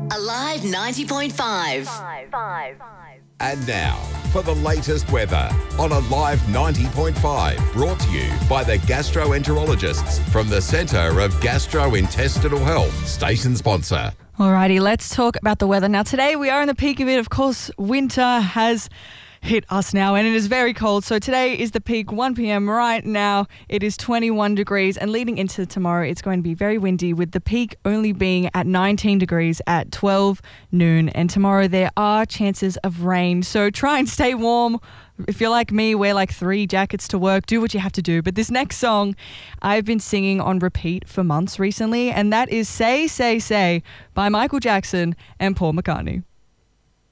Alive 90.5. And now, for the latest weather on Alive 90.5, brought to you by the gastroenterologists from the Centre of Gastrointestinal Health, station sponsor. Alrighty, let's talk about the weather. Now, today we are in the peak of it. Of course, winter has hit us now and it is very cold. So today is the peak, 1 p.m. Right now it is 21 degrees and leading into tomorrow it's going to be very windy with the peak only being at 19 degrees at 12 noon. And tomorrow there are chances of rain. So try and stay warm. If you're like me, wear like 3 jackets to work, do what you have to do. But this next song I've been singing on repeat for months recently, and that is Say, Say, Say by Michael Jackson and Paul McCartney.